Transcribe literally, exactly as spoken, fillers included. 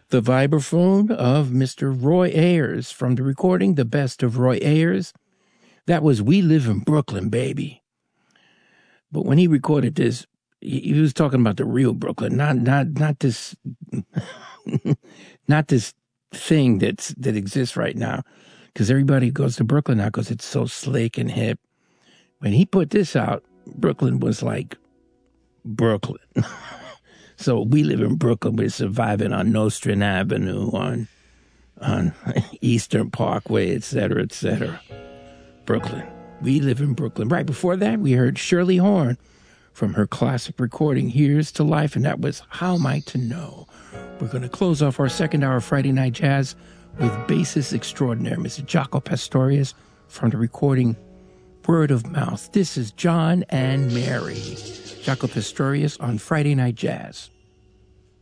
The vibraphone of Mister Roy Ayers from the recording, The Best of Roy Ayers. That was We Live in Brooklyn, Baby. But when he recorded this, he, he was talking about the real Brooklyn, not not not this not this thing that's that exists right now. Because everybody goes to Brooklyn now because it's so slick and hip. When he put this out, Brooklyn was like Brooklyn. So we live in Brooklyn. We're surviving on Nostrand Avenue, on on Eastern Parkway, et cetera, et cetera. Brooklyn. We live in Brooklyn. Right before that, we heard Shirley Horn from her classic recording, Here's to Life, and that was How Am I to Know? We're going to close off our second hour of Friday Night Jazz with bassist extraordinaire, Mister Jaco Pastorius, from the recording Word of Mouth. This is John and Mary. Jaco Pastorius on Friday Night Jazz.